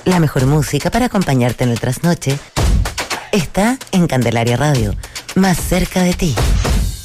La mejor música para acompañarte en el trasnoche está en Candelaria Radio, más cerca de ti.